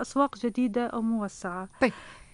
أسواق جديدة أو موسعة. طيب،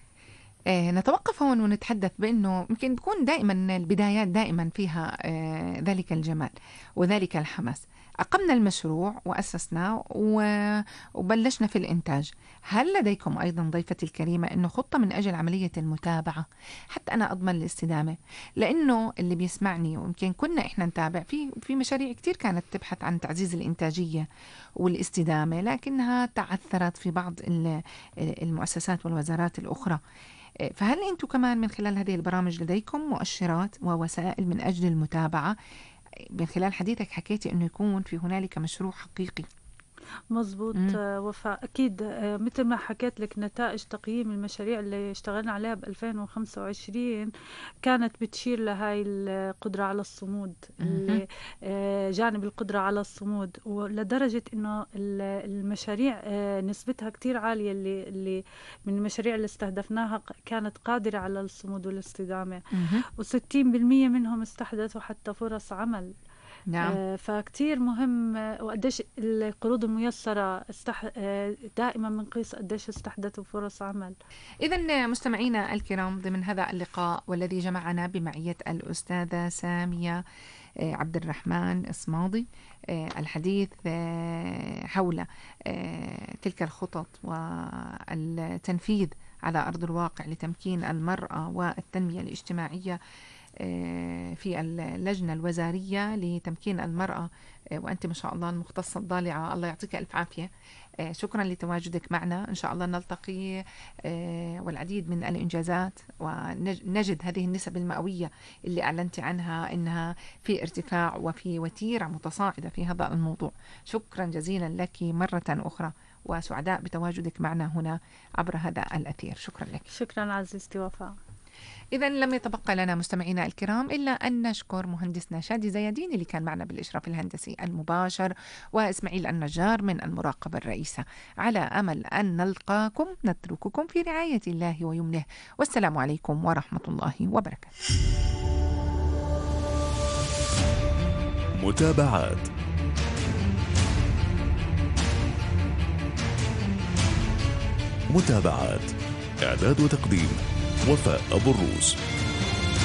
نتوقف هون ونتحدث بأنه يمكن تكون دائما البدايات دائما فيها ذلك الجمال وذلك الحماس. أقمنا المشروع وأسسناه وبلشنا في الإنتاج. هل لديكم أيضا ضيفتي الكريمة أنه خطة من أجل عملية المتابعة حتى أنا أضمن الاستدامة؟ لأنه اللي بيسمعني ويمكن كنا إحنا نتابع في مشاريع كتير كانت تبحث عن تعزيز الإنتاجية والاستدامة، لكنها تعثرت في بعض المؤسسات والوزارات الأخرى. فهل أنتم كمان من خلال هذه البرامج لديكم مؤشرات ووسائل من أجل المتابعة؟ من خلال حديثك حكيتي أنه يكون في هنالك مشروع حقيقي. مظبوط وفاء، أكيد مثل ما حكيت لك نتائج تقييم المشاريع اللي اشتغلنا عليها ب 2025 كانت بتشير لهاي القدرة على الصمود، اللي جانب القدرة على الصمود، ولدرجة إنه المشاريع نسبتها كتير عالية، اللي من المشاريع اللي استهدفناها كانت قادرة على الصمود والاستدامة، و60% منهم استحدثوا حتى فرص عمل. نعم. فكتير مهم، وقديش القروض الميسرة دائما بنقيس قديش استحدثوا فرص عمل. إذن مستمعينا الكرام، ضمن هذا اللقاء والذي جمعنا بمعية الأستاذة سامية عبد الرحمن إصماضي الحديث حول تلك الخطط والتنفيذ على أرض الواقع لتمكين المرأة والتنمية الاجتماعية في اللجنة الوزارية لتمكين المرأة، وأنت ما شاء الله المختصة الضالعة، الله يعطيك ألف عافية. شكرا لتواجدك معنا، إن شاء الله نلتقي والعديد من الإنجازات، ونجد هذه النسب المئوية اللي أعلنت عنها إنها في ارتفاع وفي وتيرة متصاعدة في هذا الموضوع. شكرا جزيلا لك مرة أخرى، وسعداء بتواجدك معنا هنا عبر هذا الأثير. شكرا لك. شكرا عزيزتي وفاء. إذا لم يتبقى لنا مستمعينا الكرام إلا أن نشكر مهندسنا شادي زيادين اللي كان معنا بالإشراف الهندسي المباشر، وإسماعيل النجار من المراقبة الرئيسة. على أمل أن نلقاكم، نترككم في رعاية الله ويمنه، والسلام عليكم ورحمة الله وبركاته. متابعات. إعداد وتقديم وفاء أبو الروس.